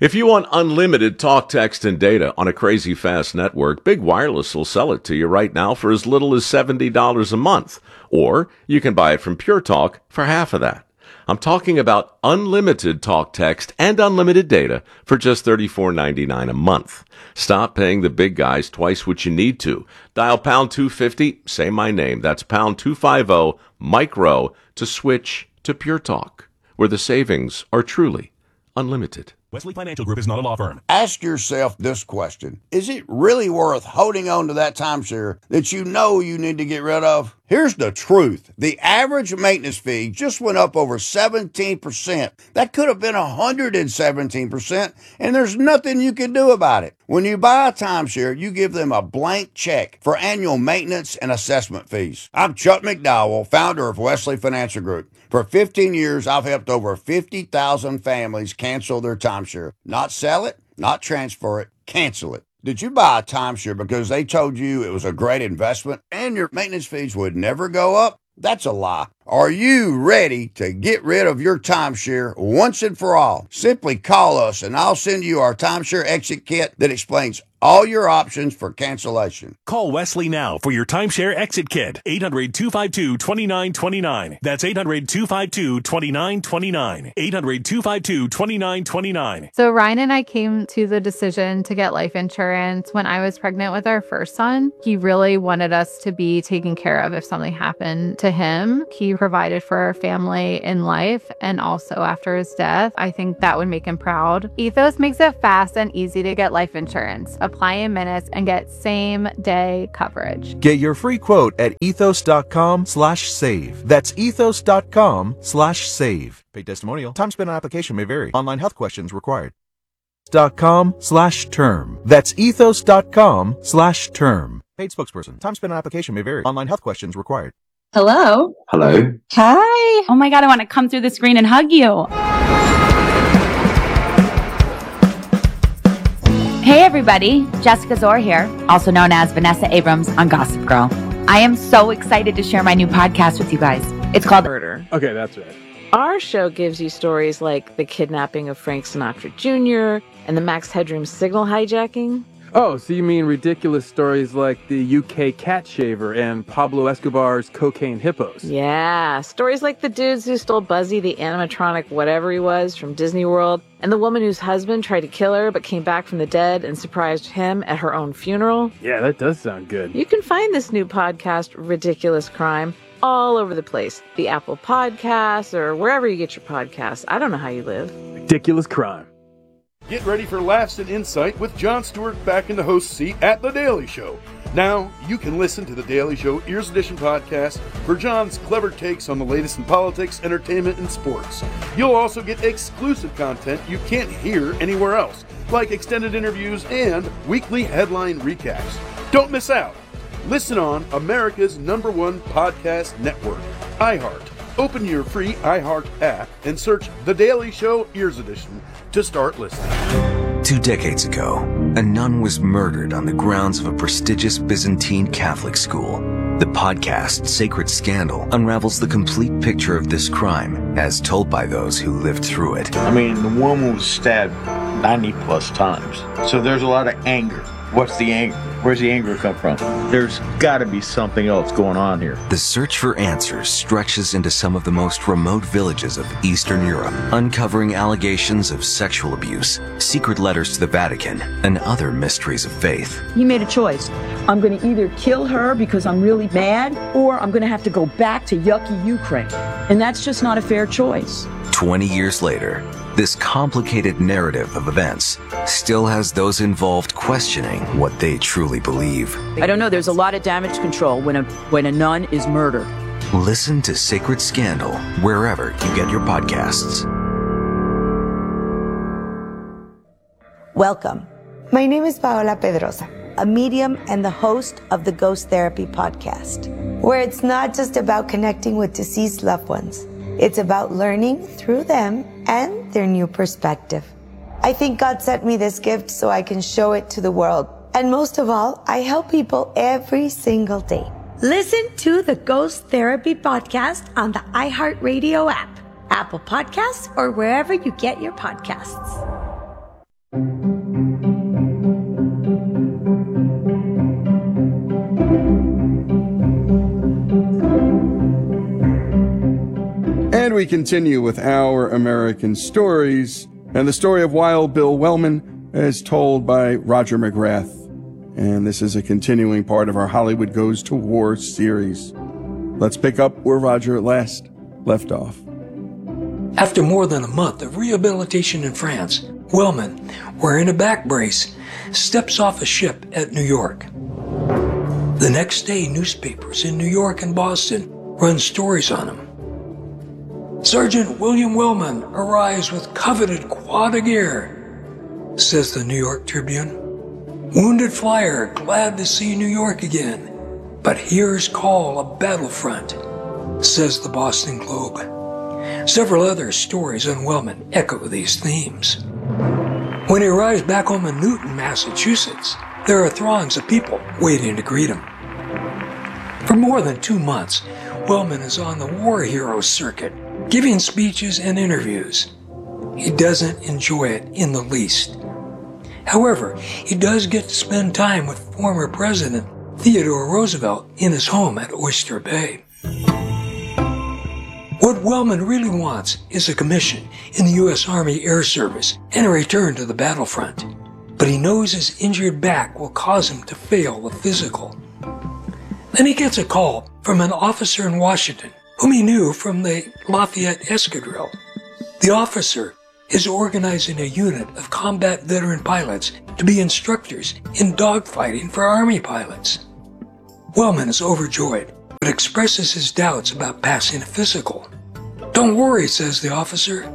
If you want unlimited talk, text, and data on a crazy fast network, Big Wireless will sell it to you right now for as little as $70 a month. Or you can buy it from Pure Talk for half of that. I'm talking about unlimited talk, text, and unlimited data for just $34.99 a month. Stop paying the big guys twice what you need to. Dial pound 250, say my name. That's pound 250, micro, to switch to Pure Talk, where the savings are truly unlimited. Wesley Financial Group is not a law firm. Ask yourself this question. Is it really worth holding on to that timeshare that you know you need to get rid of? Here's the truth. The average maintenance fee just went up over 17%. That could have been 117%, and there's nothing you can do about it. When you buy a timeshare, you give them a blank check for annual maintenance and assessment fees. I'm Chuck McDowell, founder of Wesley Financial Group. For 15 years, I've helped over 50,000 families cancel their timeshare. Not sell it, not transfer it, cancel it. Did you buy a timeshare because they told you it was a great investment and your maintenance fees would never go up? That's a lie. Are you ready to get rid of your timeshare once and for all? Simply call us and I'll send you our timeshare exit kit that explains all your options for cancellation. Call Wesley now for your timeshare exit kit. 800-252-2929. That's 800-252-2929. 800-252-2929. So Ryan and I came to the decision to get life insurance when I was pregnant with our first son. He really wanted us to be taken care of if something happened to him. He provided for our family in life and also after his death. I think that would make him proud. Ethos makes it fast and easy to get life insurance. Apply in minutes and get same-day coverage. Get your free quote at ethos.com/save. That's ethos.com/save. Paid testimonial. Time spent on application may vary. Online health questions required. ethos.com/term. That's ethos.com/term. Paid spokesperson. Time spent on application may vary. Online health questions required. Hello. Hello. Hi. Oh my God, I want to come through the screen and hug you. Hey everybody, Jessica Zor here, also known as Vanessa Abrams on Gossip Girl. I am so excited to share my new podcast with you guys. It's called Murder. Okay, that's right. Our show gives you stories like the kidnapping of Frank Sinatra Jr. and the Max Headroom signal hijacking. Oh, so you mean ridiculous stories like the UK cat shaver and Pablo Escobar's cocaine hippos? Yeah, stories like the dudes who stole Buzzy, the animatronic whatever he was, from Disney World, and the woman whose husband tried to kill her but came back from the dead and surprised him at her own funeral. Yeah, that does sound good. You can find this new podcast, Ridiculous Crime, all over the place. The Apple Podcasts or wherever you get your podcasts. I don't know how you live. Ridiculous Crime. Get ready for laughs and insight with Jon Stewart back in the host seat at The Daily Show. Now, you can listen to The Daily Show Ears Edition podcast for Jon's clever takes on the latest in politics, entertainment, and sports. You'll also get exclusive content you can't hear anywhere else, like extended interviews and weekly headline recaps. Don't miss out. Listen on America's #1 podcast network, iHeart. Open your free iHeart app and search The Daily Show Ears Edition to start listening. 2 decades ago, a nun was murdered on the grounds of a prestigious Byzantine Catholic school. The podcast Sacred Scandal unravels the complete picture of this crime as told by those who lived through it. I mean, the woman was stabbed 90 plus times. So there's a lot of anger. What's the anger? Where's the anger come from? There's got to be something else going on here. The search for answers stretches into some of the most remote villages of Eastern Europe, uncovering allegations of sexual abuse, secret letters to the Vatican, and other mysteries of faith. He made a choice. I'm going to either kill her because I'm really mad, or I'm going to have to go back to yucky Ukraine. And that's just not a fair choice. 20 years later, this complicated narrative of events still has those involved questioning what they truly believe. I don't know, there's a lot of damage control when a nun is murdered. Listen to Sacred Scandal wherever you get your podcasts. Welcome. My name is Paola Pedrosa, a medium and the host of the Ghost Therapy podcast, where it's not just about connecting with deceased loved ones. It's about learning through them and their new perspective. I think God sent me this gift so I can show it to the world. And most of all, I help people every single day. Listen to the Ghost Therapy podcast on the iHeartRadio app, Apple Podcasts, or wherever you get your podcasts. we continue with our American stories and the story of Wild Bill Wellman as told by Roger McGrath. And this is a continuing part of our Hollywood Goes to War series. Let's pick up where Roger last left off. After more than a month of rehabilitation in France, Wellman, wearing a back brace, steps off a ship at New York. The next day, newspapers in New York and Boston run stories on him. Sergeant William Wellman arrives with coveted Croix de Guerre, says the New York Tribune. Wounded flyer, glad to see New York again, but hears call of battlefront, says the Boston Globe. Several other stories on Wellman echo these themes. When he arrives back home in Newton, Massachusetts, there are throngs of people waiting to greet him. For more than 2 months, Wellman is on the war heroes circuit, giving speeches and interviews. He doesn't enjoy it in the least. However, he does get to spend time with former President Theodore Roosevelt in his home at Oyster Bay. What Wellman really wants is a commission in the U.S. Army Air Service and a return to the battlefront. But he knows his injured back will cause him to fail the physical. Then he gets a call from an officer in Washington whom he knew from the Lafayette Escadrille. The officer is organizing a unit of combat veteran pilots to be instructors in dogfighting for Army pilots. Wellman is overjoyed, but expresses his doubts about passing a physical. Don't worry, says the officer.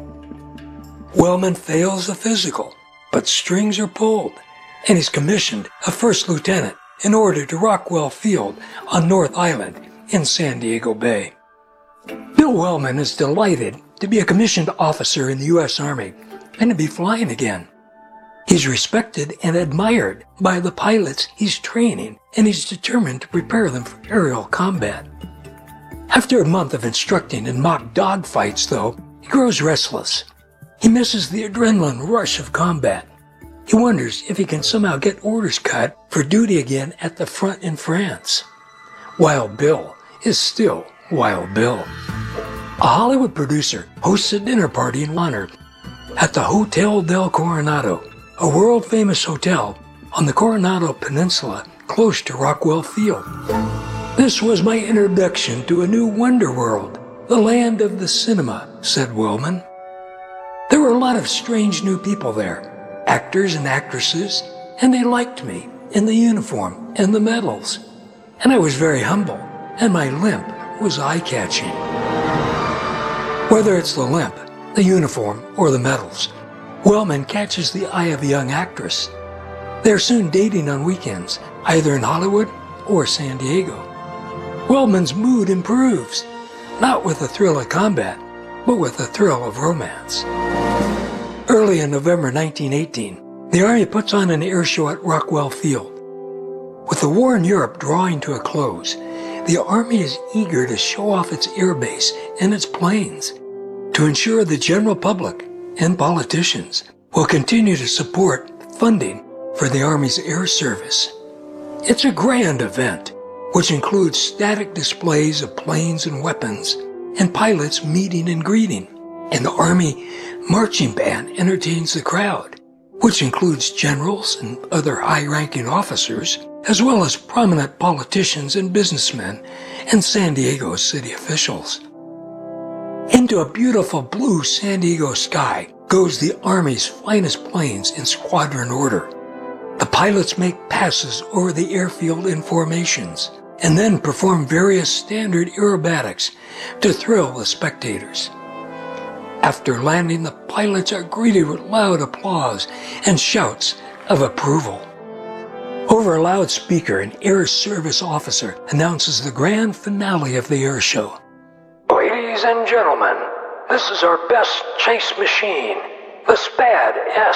Wellman fails the physical, but strings are pulled, and he's commissioned a first lieutenant in order to Rockwell Field on North Island in San Diego Bay. Bill Wellman is delighted to be a commissioned officer in the U.S. Army and to be flying again. He's respected and admired by the pilots he's training, and he's determined to prepare them for aerial combat. After a month of instructing in mock dogfights, though, he grows restless. He misses the adrenaline rush of combat. He wonders if he can somehow get orders cut for duty again at the front in France. Wild Bill is still Wild Bill. A Hollywood producer hosts a dinner party in honor at the Hotel del Coronado, a world-famous hotel on the Coronado Peninsula close to Rockwell Field. This was my introduction to a new wonder world, the land of the cinema, said Wellman. There were a lot of strange new people there, actors and actresses, and they liked me in the uniform and the medals. And I was very humble, and my limp was eye-catching. Whether it's the limp, the uniform, or the medals, Wellman catches the eye of a young actress. They're soon dating on weekends, either in Hollywood or San Diego. Wellman's mood improves, not with the thrill of combat, but with the thrill of romance. Early in November 1918, the Army puts on an air show at Rockwell Field. With the war in Europe drawing to a close, the Army is eager to show off its air base and its planes to ensure the general public and politicians will continue to support funding for the Army's air service. It's a grand event, which includes static displays of planes and weapons, and pilots meeting and greeting, and the Army marching band entertains the crowd, which includes generals and other high-ranking officers, as well as prominent politicians and businessmen and San Diego city officials. Into a beautiful blue San Diego sky goes the Army's finest planes in squadron order. The pilots make passes over the airfield in formations, and then perform various standard aerobatics to thrill the spectators. After landing, the pilots are greeted with loud applause and shouts of approval. Over a loudspeaker, an air service officer announces the grand finale of the air show. Ladies and gentlemen, this is our best chase machine, the SPAD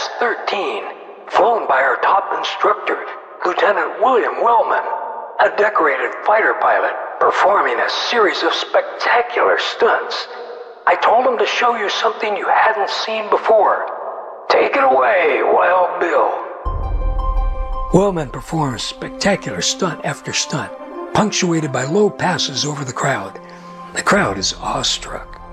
S-13, flown by our top instructor, Lieutenant William Wellman, a decorated fighter pilot performing a series of spectacular stunts. I told him to show you something you hadn't seen before. Take it away, Wild Bill. Wellman performs spectacular stunt after stunt, punctuated by low passes over the crowd. The crowd is awestruck.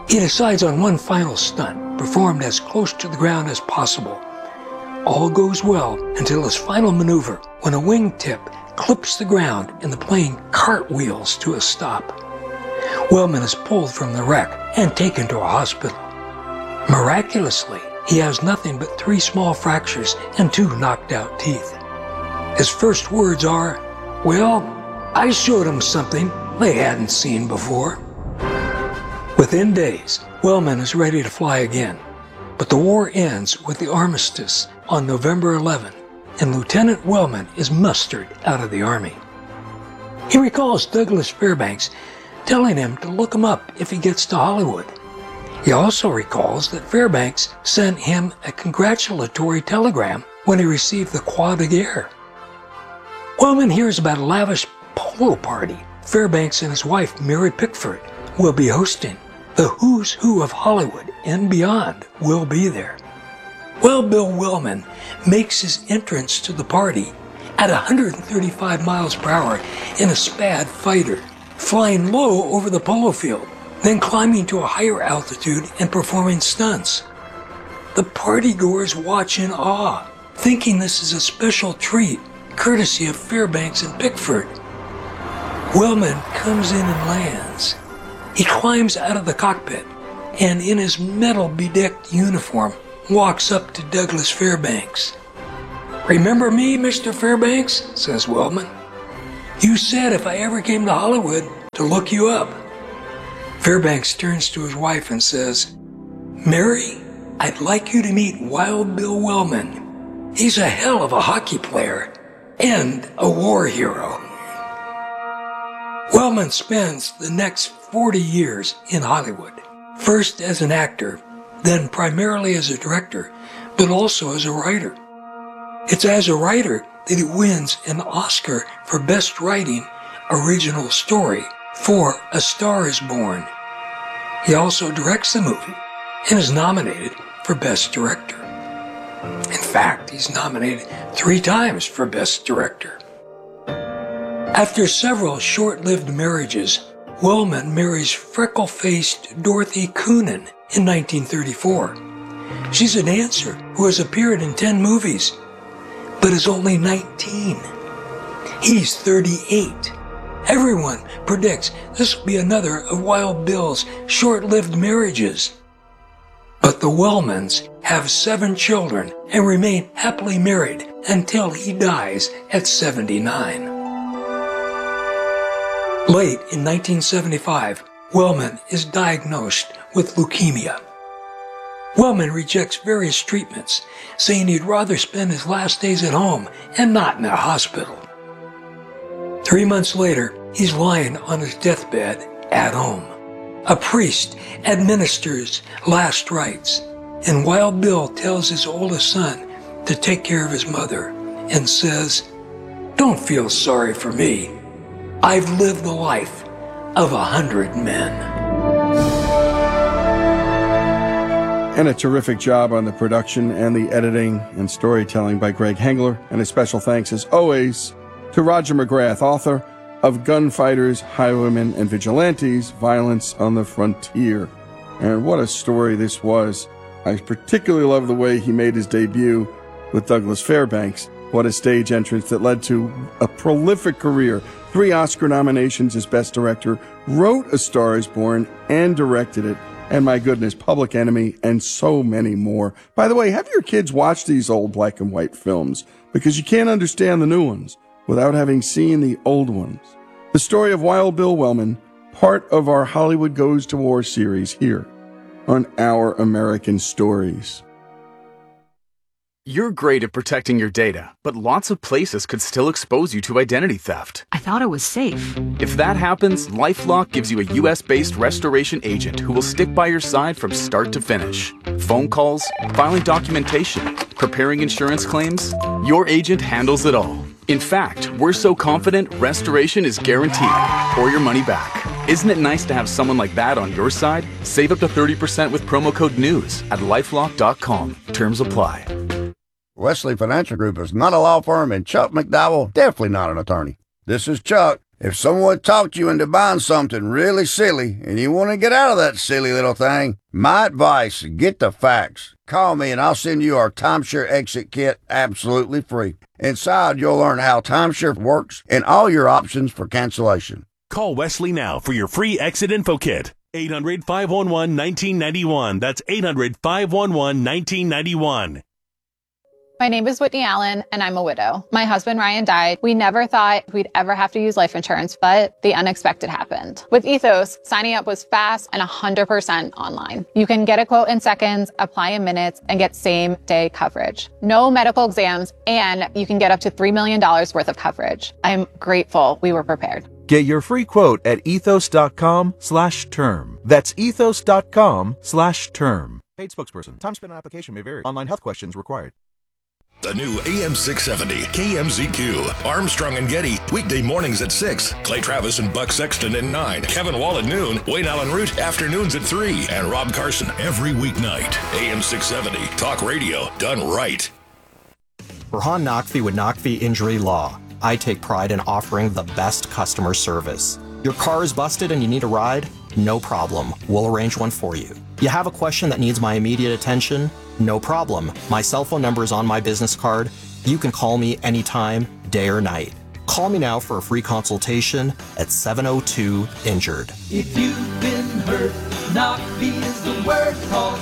He decides on one final stunt, performed as close to the ground as possible. All goes well until his final maneuver, when a wingtip clips the ground and the plane cartwheels to a stop. Wellman is pulled from the wreck and taken to a hospital. Miraculously, he has nothing but 3 small fractures and 2 knocked out teeth. His first words are, "Well, I showed them something they hadn't seen before." Within days, Wellman is ready to fly again, but the war ends with the armistice on November 11, and Lieutenant Wellman is mustered out of the Army. He recalls Douglas Fairbanks telling him to look him up if he gets to Hollywood. He also recalls that Fairbanks sent him a congratulatory telegram when he received the Croix de Guerre. Wellman hears about a lavish polo party Fairbanks and his wife, Mary Pickford, will be hosting. The who's who of Hollywood and beyond will be there. Wild Bill Wellman makes his entrance to the party at 135 miles per hour in a Spad fighter, flying low over the polo field, then climbing to a higher altitude and performing stunts. The partygoers watch in awe, thinking this is a special treat, courtesy of Fairbanks and Pickford. Wellman comes in and lands. He climbs out of the cockpit and, in his metal-bedecked uniform, walks up to Douglas Fairbanks. "Remember me, Mr. Fairbanks?" says Wellman. "You said if I ever came to Hollywood to look you up." Fairbanks turns to his wife and says, "Mary, I'd like you to meet Wild Bill Wellman. He's a hell of a hockey player and a war hero." Wellman spends the next 40 years in Hollywood, first as an actor, then primarily as a director, but also as a writer. It's as a writer that he wins an Oscar for Best Writing Original Story for A Star is Born. He also directs the movie and is nominated for Best Director. In fact, he's nominated 3 times for Best Director. After several short-lived marriages, Wellman marries freckle-faced Dorothy Coonan in 1934. She's a dancer who has appeared in 10 movies, but is only 19. He's 38. Everyone predicts this will be another of Wild Bill's short-lived marriages. But the Wellmans have 7 children and remain happily married until he dies at 79. Late in 1975, Wellman is diagnosed with leukemia. Wellman rejects various treatments, saying he'd rather spend his last days at home and not in a hospital. 3 months later, he's lying on his deathbed at home. A priest administers last rites, and Wild Bill tells his oldest son to take care of his mother and says, "Don't feel sorry for me. I've lived the life of 100 men." And a terrific job on the production and the editing and storytelling by Greg Hengler. And a special thanks, as always, to Roger McGrath, author of Gunfighters, Highwaymen, and Vigilantes, Violence on the Frontier. And what a story this was. I particularly love the way he made his debut with Douglas Fairbanks. What a stage entrance that led to a prolific career. 3 Oscar nominations as Best Director, wrote A Star is Born, and directed it. And my goodness, Public Enemy, and so many more. By the way, have your kids watch these old black and white films, because you can't understand the new ones without having seen the old ones. The story of Wild Bill Wellman, part of our Hollywood Goes to War series here on Our American Stories. You're great at protecting your data, but lots of places could still expose you to identity theft. I thought it was safe. If that happens, LifeLock gives you a US-based restoration agent who will stick by your side from start to finish. Phone calls, filing documentation, preparing insurance claims, your agent handles it all. In fact, we're so confident restoration is guaranteed or your money back. Isn't it nice to have someone like that on your side? Save up to 30% with promo code NEWS at lifelock.com. Terms apply. Wesley Financial Group is not a law firm, and Chuck McDowell definitely not an attorney. This is Chuck. If someone talked you into buying something really silly and you want to get out of that silly little thing, my advice, get the facts. Call me and I'll send you our timeshare exit kit absolutely free. Inside, you'll learn how timeshare works and all your options for cancellation. Call Wesley now for your free exit info kit. 800-511-1991. That's 800-511-1991. My name is Whitney Allen, and I'm a widow. My husband, Ryan, died. We never thought we'd ever have to use life insurance, but the unexpected happened. With Ethos, signing up was fast and 100% online. You can get a quote in seconds, apply in minutes, and get same-day coverage. No medical exams, and you can get up to $3 million worth of coverage. I'm grateful we were prepared. Get your free quote at ethos.com/term. That's ethos.com/term. Paid spokesperson. Time spent on application may vary. Online health questions required. The new AM 670 KMZQ. Armstrong and Getty. Weekday mornings at 6. Clay Travis and Buck Sexton at 9. Kevin Wall at noon. Wayne Allen Root afternoons at 3. And Rob Carson every weeknight. AM 670. Talk radio done right. Rahan Naqvi with Naqvi Injury Law. I take pride in offering the best customer service. Your car is busted and you need a ride? No problem. We'll arrange one for you. You have a question that needs my immediate attention? No problem. My cell phone number is on my business card. You can call me anytime, day or night. Call me now for a free consultation at 702-INJURED. If you've been hurt, Naqvi is the word. Call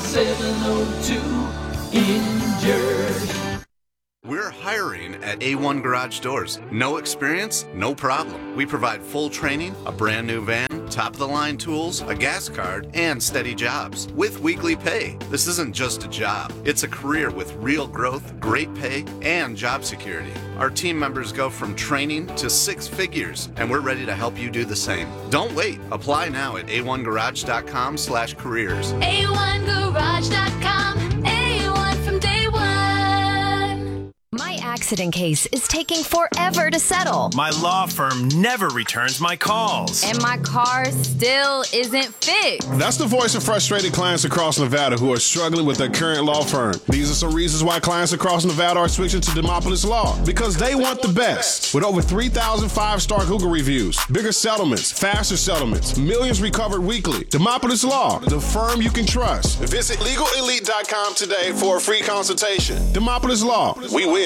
702-INJURED. We're hiring at A1 Garage Doors. No experience? No problem. We provide full training, a brand new van, top-of-the-line tools, a gas card, and steady jobs with weekly pay. This isn't just a job. It's a career with real growth, great pay, and job security. Our team members go from training to 6 figures, and we're ready to help you do the same. Don't wait. Apply now at a1garage.com/careers. A1garage.com. A1 from day one. My accident case is taking forever to settle. My law firm never returns my calls. And my car still isn't fixed. That's the voice of frustrated clients across Nevada who are struggling with their current law firm. These are some reasons why clients across Nevada are switching to Demopolis Law. Because they want the best. With over 3,000 5-star Google reviews, bigger settlements, faster settlements, millions recovered weekly. Demopolis Law, the firm you can trust. Visit LegalElite.com today for a free consultation. Demopolis Law, we win.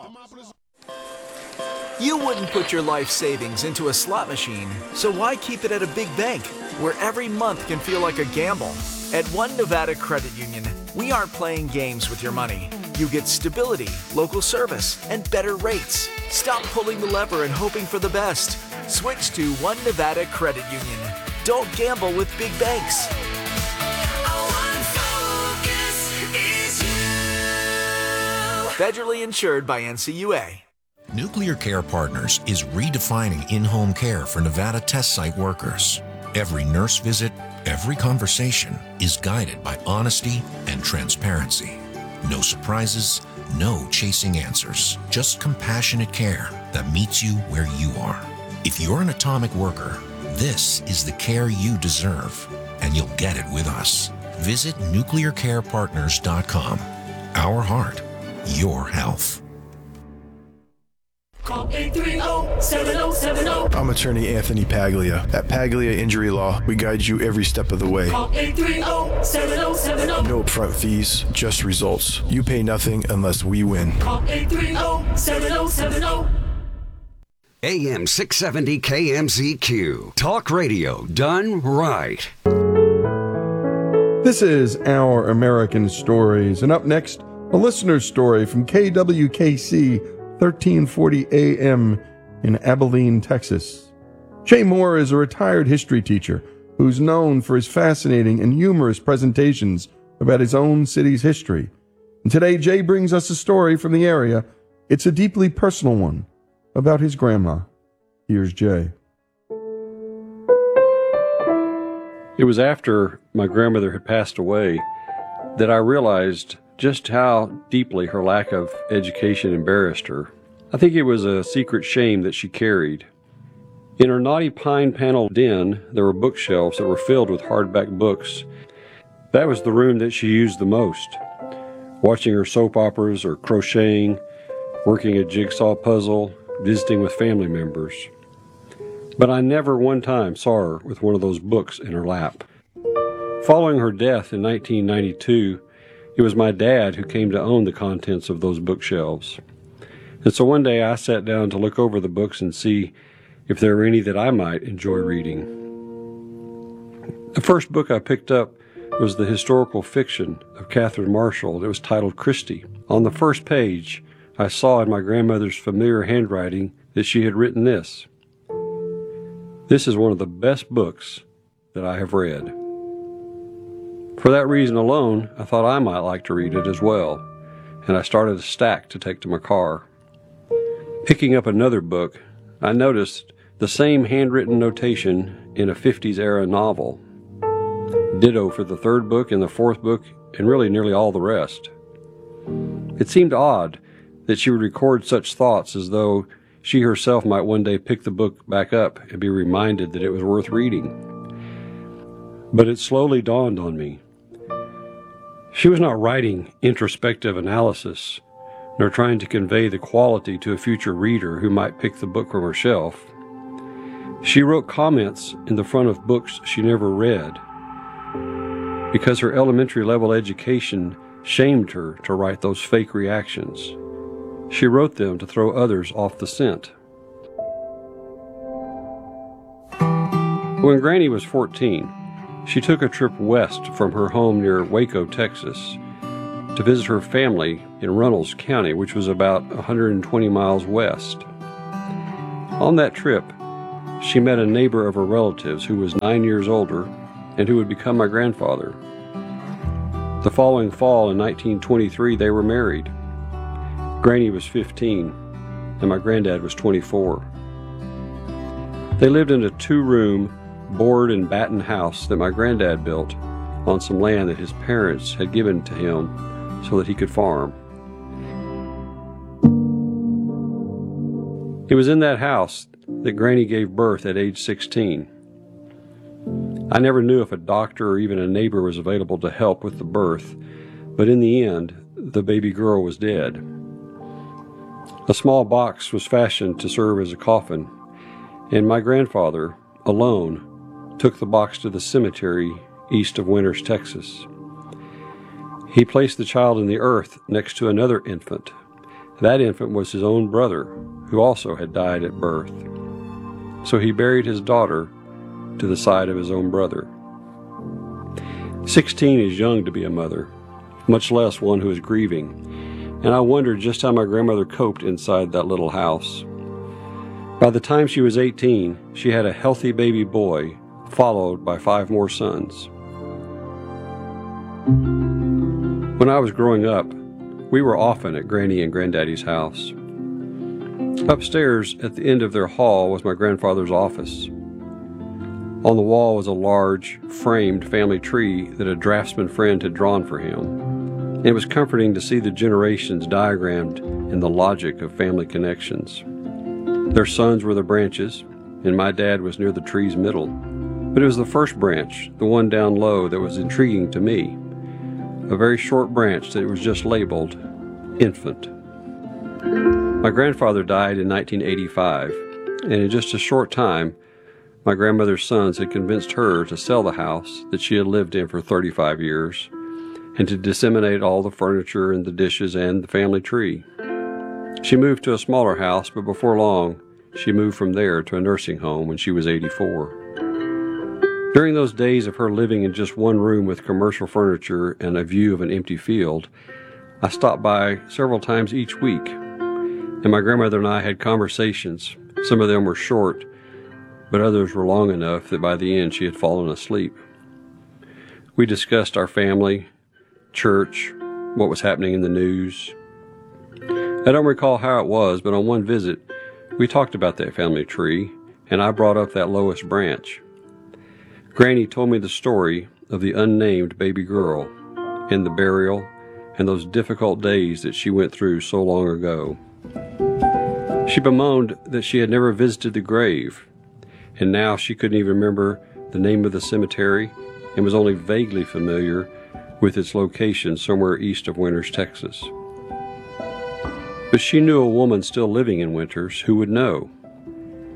You wouldn't put your life savings into a slot machine, so why keep it at a big bank, where every month can feel like a gamble? At One Nevada Credit Union, we aren't playing games with your money. You get stability, local service, and better rates. Stop pulling the lever and hoping for the best. Switch to One Nevada Credit Union. Don't gamble with big banks. Federally insured by NCUA. Nuclear Care Partners is redefining in-home care for Nevada test site workers. Every nurse visit, every conversation is guided by honesty and transparency. No surprises, no chasing answers, just compassionate care that meets you where you are. If you're an atomic worker, this is the care you deserve, and you'll get it with us. Visit nuclearcarepartners.com. Our heart, your health. Call 830-7070. I'm attorney Anthony Paglia. At Paglia Injury Law, we guide you every step of the way. Call 830-7070. No upfront fees, just results. You pay nothing unless we win. Call 830-7070. AM 670 KMZQ. Talk radio done right. This is Our American Stories, and up next, a listener's story from KWKC 1340 AM in Abilene, Texas. Jay Moore is a retired history teacher who's known for his fascinating and humorous presentations about his own city's history. And today, Jay brings us a story from the area. It's a deeply personal one about his grandma. Here's Jay. It was after my grandmother had passed away that I realized just how deeply her lack of education embarrassed her. I think it was a secret shame that she carried. In her naughty pine panel den, there were bookshelves that were filled with hardback books. That was the room that she used the most. Watching her soap operas or crocheting, working a jigsaw puzzle, visiting with family members. But I never one time saw her with one of those books in her lap. Following her death in 1992, it was my dad who came to own the contents of those bookshelves. And so one day I sat down to look over the books and see if there were any that I might enjoy reading. The first book I picked up was the historical fiction of Catherine Marshall that was titled Christie. On the first page, I saw in my grandmother's familiar handwriting that she had written this: "This is one of the best books that I have read." For that reason alone, I thought I might like to read it as well, and I started a stack to take to my car. Picking up another book, I noticed the same handwritten notation in a 50s-era novel. Ditto for the third book and the fourth book, and really nearly all the rest. It seemed odd that she would record such thoughts as though she herself might one day pick the book back up and be reminded that it was worth reading. But it slowly dawned on me. She was not writing introspective analysis, nor trying to convey the quality to a future reader who might pick the book from her shelf. She wrote comments in the front of books she never read, because her elementary level education shamed her to write those fake reactions. She wrote them to throw others off the scent. When Granny was 14, she took a trip west from her home near Waco, Texas, to visit her family in Runnels County, which was about 120 miles west. On that trip, she met a neighbor of her relatives who was 9 years older and who would become my grandfather. The following fall in 1923, they were married. Granny was 15, and my granddad was 24. They lived in a 2-room, board and batten house that my granddad built on some land that his parents had given to him so that he could farm. It was in that house that Granny gave birth at age 16. I never knew if a doctor or even a neighbor was available to help with the birth, but in the end, the baby girl was dead. A small box was fashioned to serve as a coffin, and my grandfather, alone, took the box to the cemetery east of Winters, Texas. He placed the child in the earth next to another infant. That infant was his own brother, who also had died at birth. So he buried his daughter to the side of his own brother. 16 is young to be a mother, much less one who is grieving, and I wondered just how my grandmother coped inside that little house. By the time she was 18, she had a healthy baby boy, followed by 5 more sons. When I was growing up, we were often at Granny and Granddaddy's house. Upstairs, at the end of their hall, was my grandfather's office. On the wall was a large, framed family tree that a draftsman friend had drawn for him. It was comforting to see the generations diagrammed in the logic of family connections. Their sons were the branches, and my dad was near the tree's middle. But it was the first branch, the one down low, that was intriguing to me. A very short branch that was just labeled infant. My grandfather died in 1985, and in just a short time, my grandmother's sons had convinced her to sell the house that she had lived in for 35 years and to disseminate all the furniture and the dishes and the family tree. She moved to a smaller house, but before long, she moved from there to a nursing home when she was 84. During those days of her living in just one room with commercial furniture and a view of an empty field, I stopped by several times each week, and my grandmother and I had conversations. Some of them were short, but others were long enough that by the end she had fallen asleep. We discussed our family, church, what was happening in the news. I don't recall how it was, but on one visit, we talked about that family tree, and I brought up that lowest branch. Granny told me the story of the unnamed baby girl and the burial and those difficult days that she went through so long ago. She bemoaned that she had never visited the grave, and now she couldn't even remember the name of the cemetery and was only vaguely familiar with its location somewhere east of Winters, Texas. But she knew a woman still living in Winters who would know.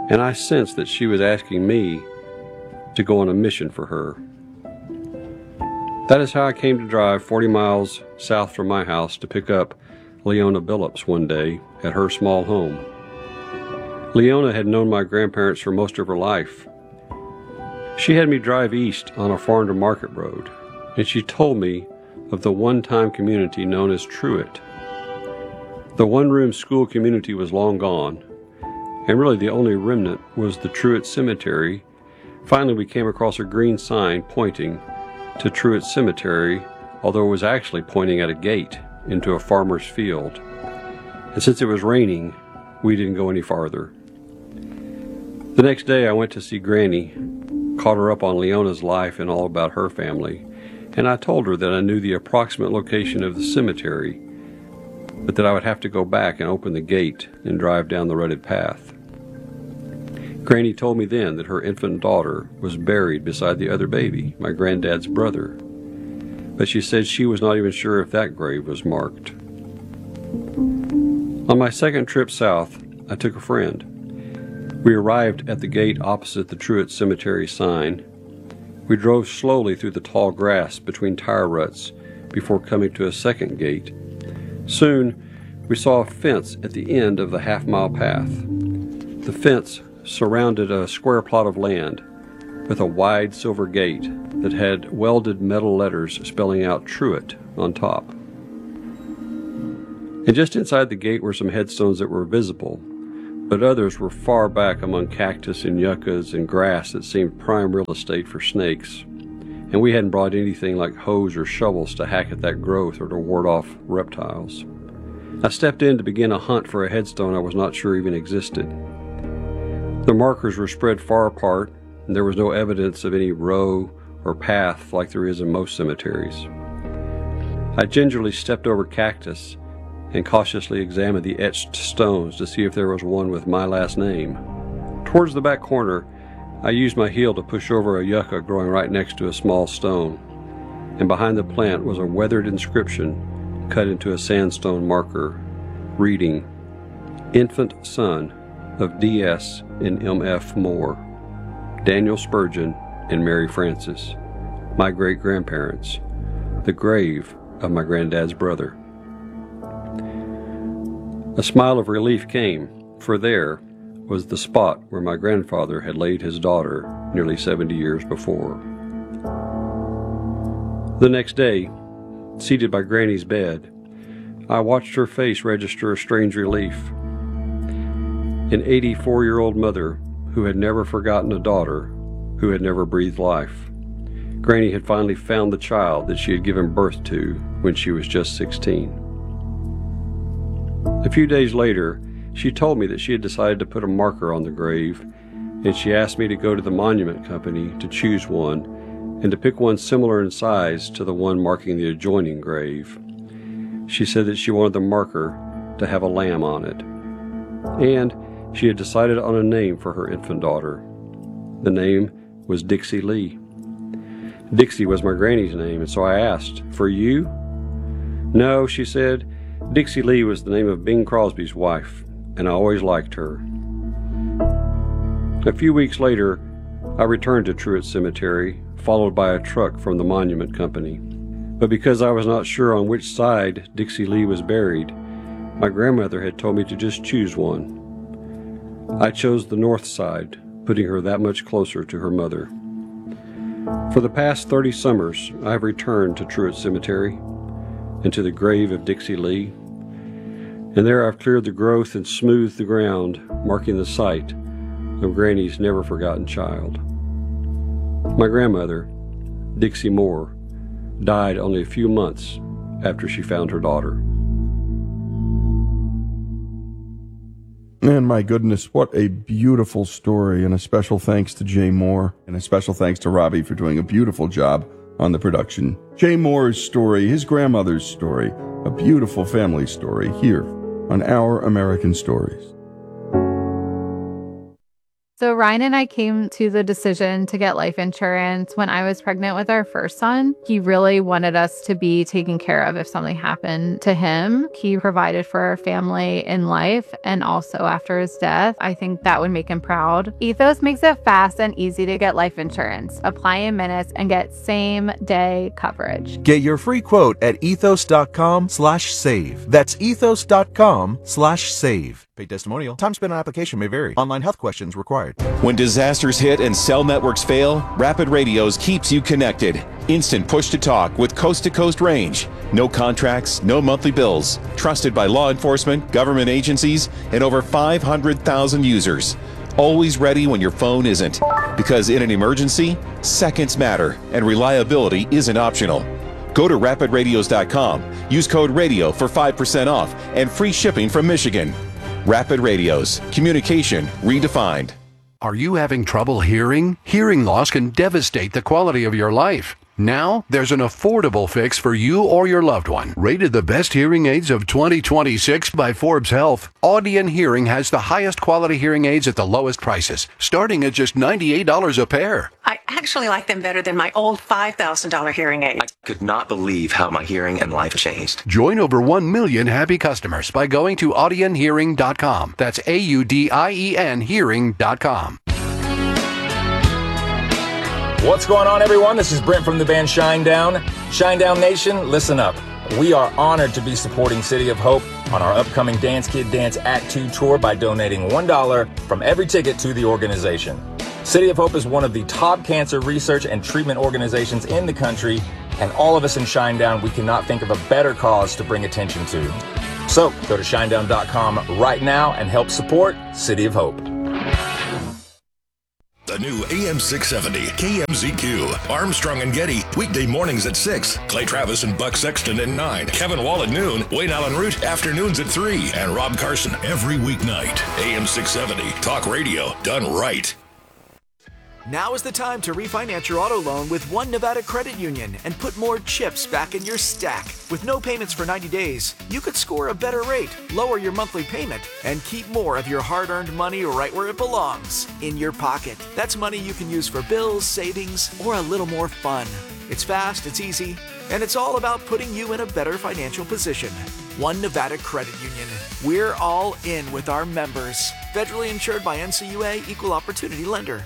and I sensed that she was asking me to go on a mission for her. That is how I came to drive 40 miles south from my house to pick up Leona Billups one day at her small home. Leona had known my grandparents for most of her life. She had me drive east on a farm-to-market road, and she told me of the one-time community known as Truett. The one-room school community was long gone, and really the only remnant was the Truett Cemetery. Finally, we came across a green sign pointing to Truett Cemetery, although it was actually pointing at a gate into a farmer's field. And since it was raining, we didn't go any farther. The next day, I went to see Granny, caught her up on Leona's life and all about her family, and I told her that I knew the approximate location of the cemetery, but that I would have to go back and open the gate and drive down the rutted path. Granny told me then that her infant daughter was buried beside the other baby, my granddad's brother, but she said she was not even sure if that grave was marked. On my second trip south, I took a friend. We arrived at the gate opposite the Truett Cemetery sign. We drove slowly through the tall grass between tire ruts before coming to a second gate. Soon, we saw a fence at the end of the half-mile path. The fence surrounded a square plot of land with a wide silver gate that had welded metal letters spelling out Truett on top. And just inside the gate were some headstones that were visible, but others were far back among cactus and yuccas and grass that seemed prime real estate for snakes. And we hadn't brought anything like hoes or shovels to hack at that growth or to ward off reptiles. I stepped in to begin a hunt for a headstone I was not sure even existed. The markers were spread far apart, and there was no evidence of any row or path like there is in most cemeteries. I gingerly stepped over cactus and cautiously examined the etched stones to see if there was one with my last name. Towards the back corner, I used my heel to push over a yucca growing right next to a small stone, and behind the plant was a weathered inscription cut into a sandstone marker, reading, "Infant son of D.S. and M.F. Moore, Daniel Spurgeon and Mary Frances, my great-grandparents, the grave of my granddad's brother." A smile of relief came, for there was the spot where my grandfather had laid his daughter nearly 70 years before. The next day, seated by Granny's bed, I watched her face register a strange relief. An 84-year-old mother who had never forgotten a daughter who had never breathed life. Granny had finally found the child that she had given birth to when she was just 16. A few days later, she told me that she had decided to put a marker on the grave, and she asked me to go to the monument company to choose one and to pick one similar in size to the one marking the adjoining grave. She said that she wanted the marker to have a lamb on it. And she had decided on a name for her infant daughter. The name was Dixie Lee. Dixie was my granny's name, and so I asked, "For you?" "No," she said. "Dixie Lee was the name of Bing Crosby's wife, and I always liked her." A few weeks later, I returned to Truett Cemetery, followed by a truck from the monument company. But because I was not sure on which side Dixie Lee was buried, my grandmother had told me to just choose one. I chose the north side, putting her that much closer to her mother. For the past 30 summers, I have returned to Truett Cemetery and to the grave of Dixie Lee, and there I've cleared the growth and smoothed the ground, marking the site of Granny's never-forgotten child. My grandmother, Dixie Moore, died only a few months after she found her daughter. And my goodness, what a beautiful story, and a special thanks to Jay Moore, and a special thanks to Robbie for doing a beautiful job on the production. Jay Moore's story, his grandmother's story, a beautiful family story here on Our American Stories. So Ryan and I came to the decision to get life insurance when I was pregnant with our first son. He really wanted us to be taken care of if something happened to him. He provided for our family in life and also after his death. I think that would make him proud. Ethos makes it fast and easy to get life insurance. Apply in minutes and get same-day coverage. Get your free quote at ethos.com/save. That's ethos.com/save. Paid testimonial. Time spent on application may vary. Online health questions required. When disasters hit and cell networks fail, Rapid Radios keeps you connected. Instant push-to-talk with coast-to-coast range. No contracts, no monthly bills. Trusted by law enforcement, government agencies, and over 500,000 users. Always ready when your phone isn't. Because in an emergency, seconds matter, and reliability isn't optional. Go to rapidradios.com. Use code RADIO for 5% off and free shipping from Michigan. Rapid Radios. Communication redefined. Are you having trouble hearing? Hearing loss can devastate the quality of your life. Now, there's an affordable fix for you or your loved one. Rated the best hearing aids of 2026 by Forbes Health, Audion Hearing has the highest quality hearing aids at the lowest prices, starting at just $98 a pair. I actually like them better than my old $5,000 hearing aid. I could not believe how my hearing and life changed. Join over 1 million happy customers by going to audionhearing.com. That's AUDIEN hearing.com. What's going on, everyone? This is Brent from the band Shinedown. Shinedown Nation, listen up. We are honored to be supporting City of Hope on our upcoming Dance Kid Dance Act 2 tour by donating $1 from every ticket to the organization. City of Hope is one of the top cancer research and treatment organizations in the country, and all of us in Shinedown, we cannot think of a better cause to bring attention to. So go to shinedown.com right now and help support City of Hope. The new AM 670 KMZQ. Armstrong and Getty. Weekday mornings at 6. Clay Travis and Buck Sexton at 9. Kevin Wall at noon. Wayne Allen Root afternoons at 3. And Rob Carson every weeknight. AM 670. Talk radio done right. Now is the time to refinance your auto loan with One Nevada Credit Union and put more chips back in your stack. With no payments for 90 days, you could score a better rate, lower your monthly payment, and keep more of your hard-earned money right where it belongs, in your pocket. That's money you can use for bills, savings, or a little more fun. It's fast, it's easy, and it's all about putting you in a better financial position. One Nevada Credit Union. We're all in with our members. Federally insured by NCUA, Equal Opportunity Lender.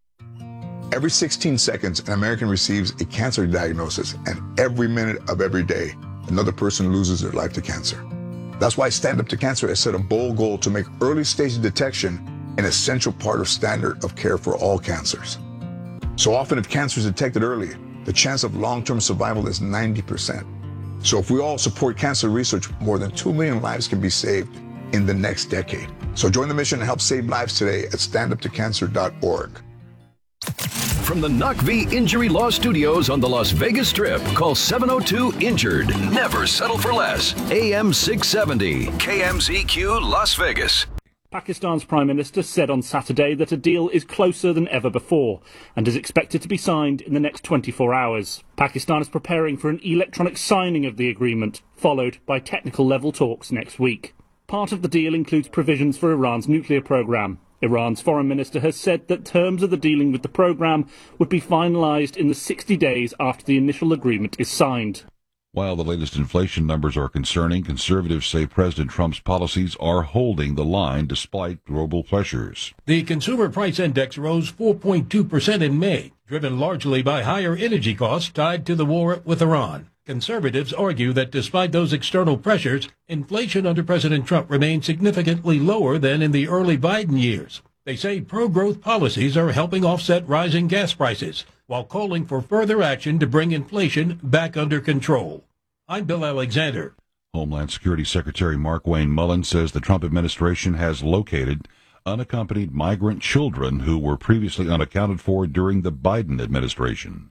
Every 16 seconds, an American receives a cancer diagnosis, and every minute of every day, another person loses their life to cancer. That's why Stand Up to Cancer has set a bold goal to make early stage detection an essential part of standard of care for all cancers. So often, if cancer is detected early, the chance of long-term survival is 90%. So if we all support cancer research, more than 2 million lives can be saved in the next decade. So join the mission and help save lives today at standuptocancer.org. From the NACV Injury Law Studios on the Las Vegas Strip, call 702-INJURED. Never settle for less. AM 670, KMZQ, Las Vegas. Pakistan's Prime Minister said on Saturday that a deal is closer than ever before and is expected to be signed in the next 24 hours. Pakistan is preparing for an electronic signing of the agreement, followed by technical level talks next week. Part of the deal includes provisions for Iran's nuclear program. Iran's foreign minister has said that terms of the dealing with the program would be finalized in the 60 days after the initial agreement is signed. While the latest inflation numbers are concerning, conservatives say President Trump's policies are holding the line despite global pressures. The Consumer Price Index rose 4.2% in May, driven largely by higher energy costs tied to the war with Iran. Conservatives argue that despite those external pressures, inflation under President Trump remains significantly lower than in the early Biden years. They say pro-growth policies are helping offset rising gas prices, while calling for further action to bring inflation back under control. I'm Bill Alexander. Homeland Security Secretary Mark Wayne Mullen says the Trump administration has located unaccompanied migrant children who were previously unaccounted for during the Biden administration.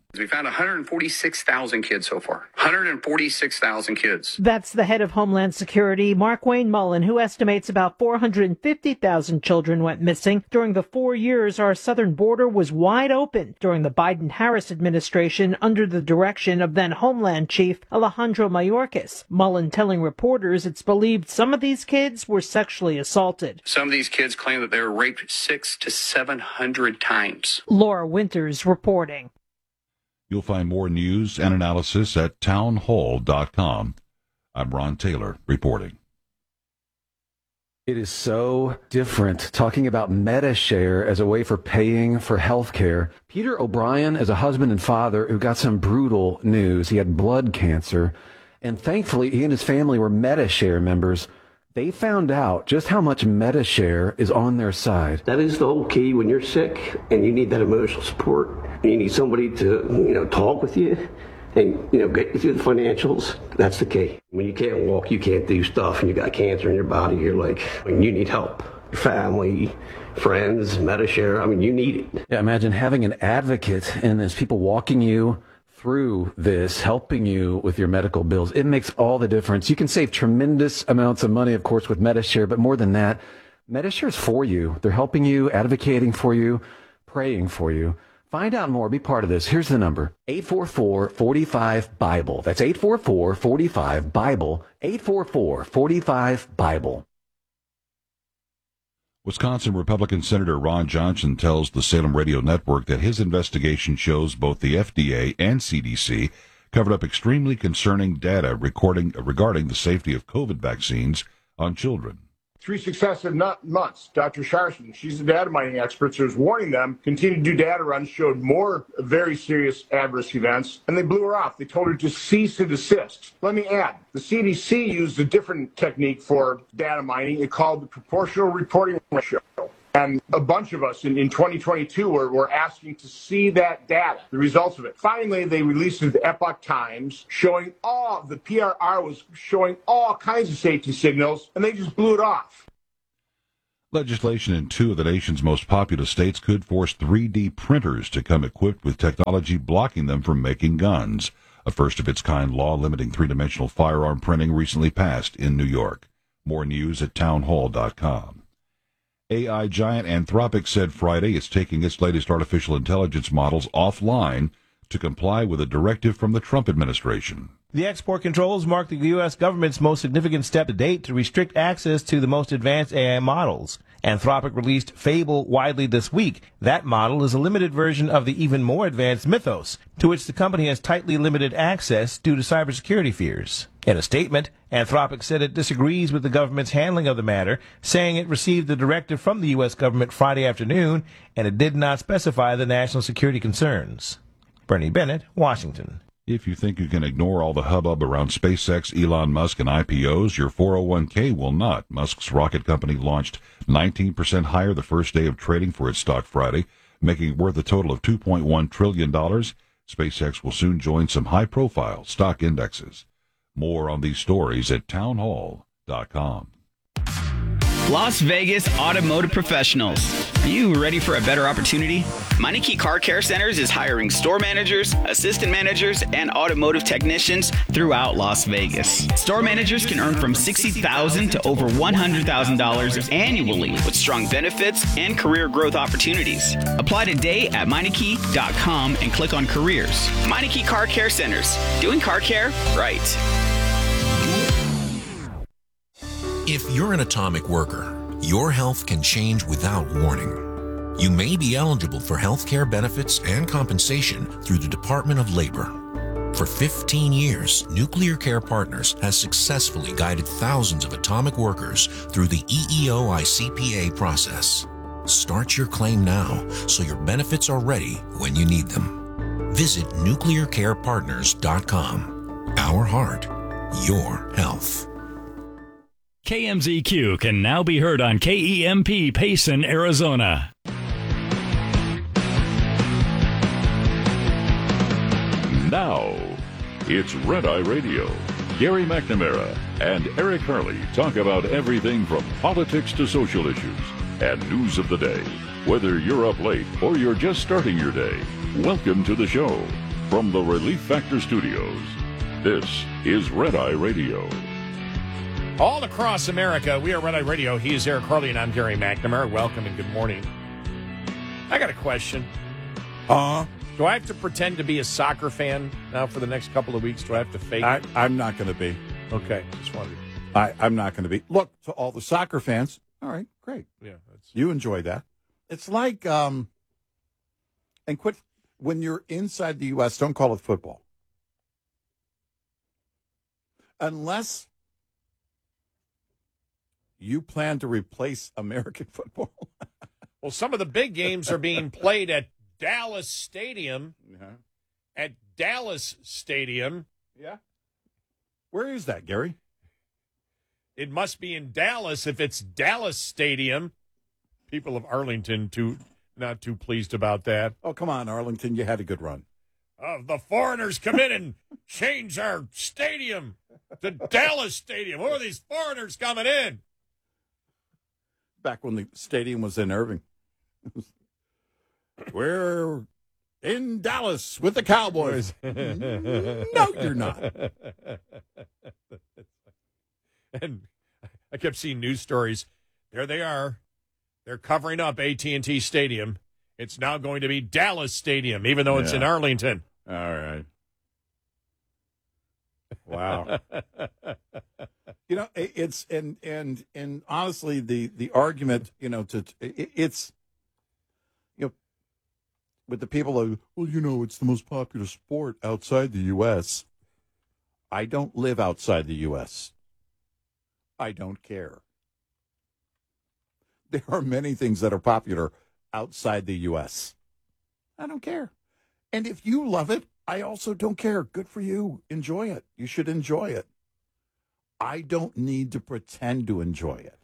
We found 146,000 kids so far. 146,000 kids. That's the head of Homeland Security, Markwayne Mullin, who estimates about 450,000 children went missing. During the 4 years our southern border was wide open during the Biden-Harris administration under the direction of then Homeland Chief Alejandro Mayorkas. Mullin telling reporters it's believed some of these kids were sexually assaulted. Some of these kids claim that they were raped 600 to 700 times. Laura Winters reporting. You'll find more news and analysis at townhall.com. I'm Ron Taylor reporting. It is so different talking about MediShare as a way for paying for health care. Peter O'Brien is a husband and father who got some brutal news. He had blood cancer, and thankfully he and his family were MediShare members. They found out just how much MediShare is on their side. That is the whole key when you're sick and you need that emotional support. You need somebody to, talk with you and, get you through the financials. That's the key. When you can't walk, you can't do stuff, and you got cancer in your body, you're like, you need help. Your family, friends, MediShare, you need it. Yeah, imagine having an advocate and there's people walking you through this, helping you with your medical bills. It makes all the difference. You can save tremendous amounts of money, of course, with MediShare, but more than that, MediShare is for you. They're helping you, advocating for you, praying for you. Find out more. Be part of this. Here's the number, 844-45-BIBLE. That's 844-45-BIBLE, 844-45-BIBLE. Wisconsin Republican Senator Ron Johnson tells the Salem Radio Network that his investigation shows both the FDA and CDC covered up extremely concerning data regarding the safety of COVID vaccines on children. 3 successive months, Dr. Sharson, she's a data mining expert, so is warning them, continued to do data runs, showed more very serious adverse events, and they blew her off. They told her to cease and desist. Let me add, the CDC used a different technique for data mining. It called the proportional reporting ratio. And a bunch of us in 2022 were asking to see that data, the results of it. Finally, they released it to the Epoch Times, showing the PRR was showing all kinds of safety signals, and they just blew it off. Legislation in 2 of the nation's most populous states could force 3D printers to come equipped with technology blocking them from making guns. A first-of-its-kind law limiting 3-dimensional firearm printing recently passed in New York. More news at townhall.com. AI giant Anthropic said Friday it's taking its latest artificial intelligence models offline to comply with a directive from the Trump administration. The export controls mark the U.S. government's most significant step to date to restrict access to the most advanced AI models. Anthropic released Fable widely this week. That model is a limited version of the even more advanced Mythos, to which the company has tightly limited access due to cybersecurity fears. In a statement, Anthropic said it disagrees with the government's handling of the matter, saying it received the directive from the U.S. government Friday afternoon, and it did not specify the national security concerns. Bernie Bennett, Washington. If you think you can ignore all the hubbub around SpaceX, Elon Musk, and IPOs, your 401k will not. Musk's rocket company launched 19% higher the first day of trading for its stock Friday, making it worth a total of $2.1 trillion. SpaceX will soon join some high-profile stock indexes. More on these stories at townhall.com. Las Vegas Automotive Professionals. Are you ready for a better opportunity? Meineke Car Care Centers is hiring store managers, assistant managers, and automotive technicians throughout Las Vegas. Store managers can earn from $60,000 to over $100,000 annually with strong benefits and career growth opportunities. Apply today at Meineke.com and click on Careers. Meineke Car Care Centers. Doing car care right. If you're an atomic worker, your health can change without warning. You may be eligible for health care benefits and compensation through the Department of Labor. For 15 years, Nuclear Care Partners has successfully guided thousands of atomic workers through the EEO-ICPA process. Start your claim now so your benefits are ready when you need them. Visit nuclearcarepartners.com. Our heart, your health. KMZQ can now be heard on KEMP Payson, Arizona. Now, it's Red Eye Radio. Gary McNamara and Eric Harley talk about everything from politics to social issues and news of the day. Whether you're up late or you're just starting your day, welcome to the show. From the Relief Factor Studios, this is Red Eye Radio. All across America, we are Red Eye Radio. He is Eric Harley, and I'm Gary McNamara. Welcome and good morning. I got a question. Do I have to pretend to be a soccer fan now for the next couple of weeks? Do I have to fake it? I'm not going to be. Okay, just wondered. I'm not going to be. Look, to all the soccer fans, all right, great. Yeah, you enjoy that. It's like, and quit, when you're inside the U.S., don't call it football. Unless you plan to replace American football. Well, some of the big games are being played at Dallas Stadium. At Dallas Stadium. Yeah. Where is that, Gary? It must be in Dallas if it's Dallas Stadium. People of Arlington not too pleased about that. Oh, come on, Arlington. You had a good run. The foreigners come in and change our stadium to Dallas Stadium. Who are these foreigners coming in? Back when the stadium was in Irving. We're in Dallas with the Cowboys. No, you're not. And I kept seeing news stories. There they are. They're covering up AT&T Stadium. It's now going to be Dallas Stadium, even though it's in Arlington. All right. Wow. It's and honestly, the argument, it's, with the people who, it's the most popular sport outside the U.S. I don't live outside the U.S. I don't care. There are many things that are popular outside the U.S. I don't care. And if you love it, I also don't care. Good for you. Enjoy it. You should enjoy it. I don't need to pretend to enjoy it.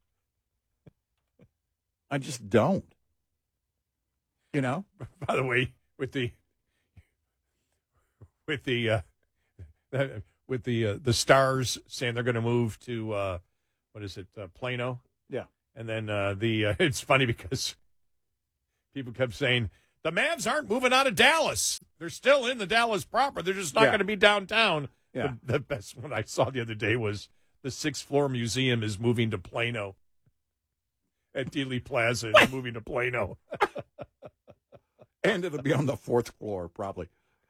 I just don't. By the way, with the Stars saying they're going to move to Plano. Yeah. And then it's funny because people kept saying the Mavs aren't moving out of Dallas. They're still in the Dallas proper. They're just not going to be downtown. Yeah. The best one I saw the other day was the 6th floor museum is moving to Plano. At Dealey Plaza is moving to Plano. And it'll be on the 4th floor, probably.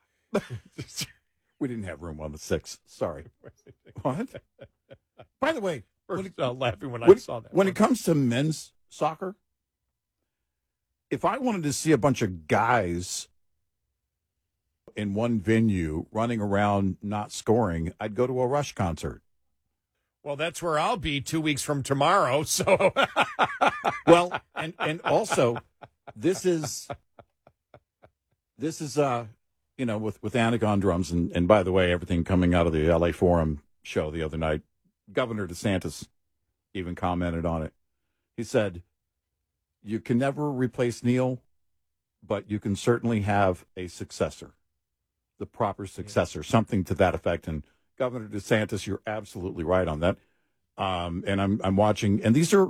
We didn't have room on the 6th. Sorry. What? By the way, laughing when I saw that. When it comes to men's soccer, if I wanted to see a bunch of guys in one venue running around not scoring, I'd go to a Rush concert. Well, that's where I'll be 2 weeks from tomorrow. So, well, and also, this is with Anagon drums, and by the way, everything coming out of the LA Forum show the other night, Governor DeSantis even commented on it. He said, you can never replace Neil, but you can certainly have a successor, the proper successor, something to that effect. And Governor DeSantis, you're absolutely right on that. And I'm watching, and these are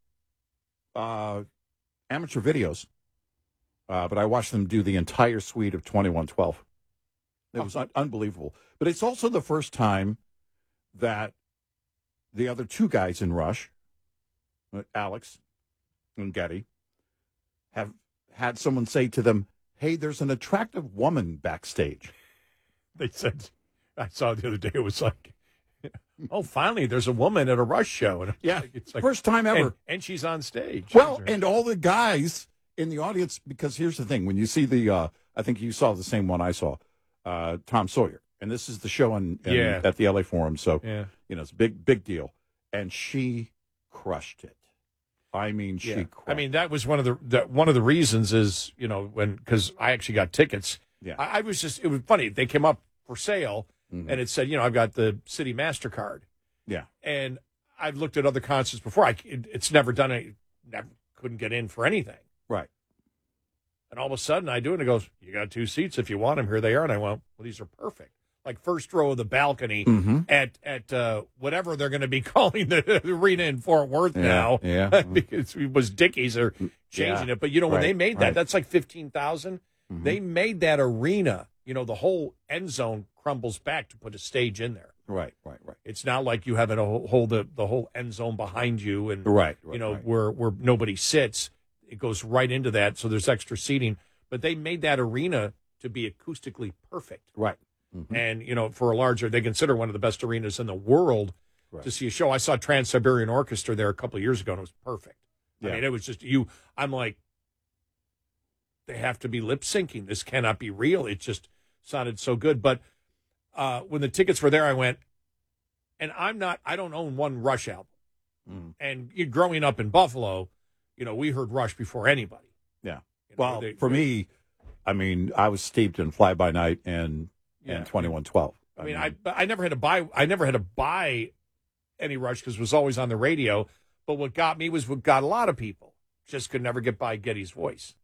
amateur videos, but I watched them do the entire suite of 2112. It was unbelievable. But it's also the first time that the other two guys in Rush, Alex and Getty, have had someone say to them, hey, there's an attractive woman backstage. They said, I saw the other day, it was like, oh, finally, there's a woman at a Rush show. And yeah, it's like, first time ever. And she's on stage. Well, and all the guys in the audience, because here's the thing, when you see the, I think you saw the same one I saw, Tom Sawyer. And this is the show at the LA Forum. So, it's a big deal. And she crushed it. I mean, she crushed it. I mean, that was one of the reasons is, because I actually got tickets. Yeah. It was funny. They came up for sale and it said, I've got the City MasterCard. Yeah. And I've looked at other concerts before. It's never done never couldn't get in for anything. Right. And all of a sudden I do it and it goes, you got 2 seats if you want them. Here they are. And I went, well, these are perfect. Like first row of the balcony at whatever they're going to be calling the arena in Fort Worth now. Yeah. Because it was Dickies are changing it. But, when they made that, that's like 15,000. They made that arena the whole end zone crumbles back to put a stage in there. Right. It's not like you have a hold the whole end zone behind you and right. where nobody sits. It goes right into that, so there's extra seating. But they made that arena to be acoustically perfect. Right. Mm-hmm. And, for a larger, they consider one of the best arenas in the world to see a show. I saw Trans-Siberian Orchestra there a couple of years ago, and it was perfect. Yeah. I mean, it was just I'm like, they have to be lip syncing. This cannot be real. It just sounded so good. But when the tickets were there, I went, and I don't own one Rush album. Mm. And growing up in Buffalo, we heard Rush before anybody. Yeah. For me, I mean, I was steeped in Fly By Night and 2112. I never had to buy any Rush because it was always on the radio. But what got me was what got a lot of people. Just could never get by Geddy's voice.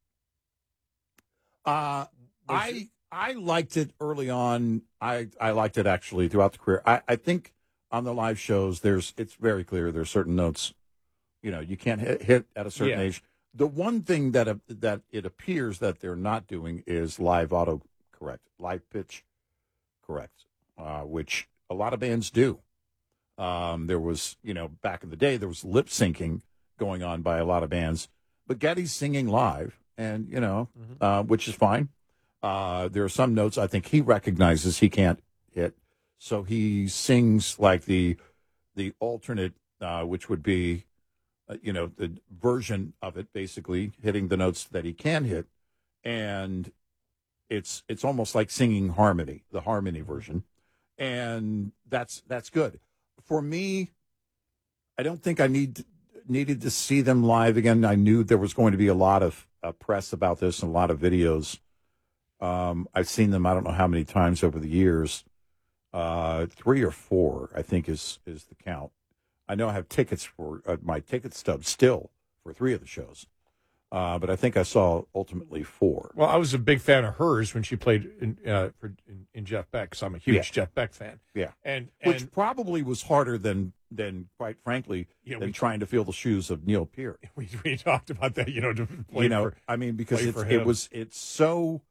I liked it early on. I liked it actually throughout the career. I think on the live shows, it's very clear there's certain notes, you can't hit at a certain age. The one thing that it appears that they're not doing is live autocorrect, live pitch correct, which a lot of bands do. There was, back in the day, there was lip syncing going on by a lot of bands, but Geddy's singing live, and which is fine. There are some notes I think he recognizes he can't hit, so he sings like the alternate, which would be, the version of it, basically hitting the notes that he can hit, and it's almost like singing harmony, the harmony version, and that's good. For me, I don't think I needed to see them live again. I knew there was going to be a lot of press about this and a lot of videos. I've seen them, I don't know how many times over the years. 3 or 4, I think, is the count. I know I have tickets for my ticket stub still for 3 of the shows. But I think I saw ultimately 4. Well, I was a big fan of hers when she played in Jeff Beck, because I'm a huge Jeff Beck fan. Yeah, and which probably was harder than quite frankly, than trying to fill the shoes of Neil Peart. We talked about that, to play because it's so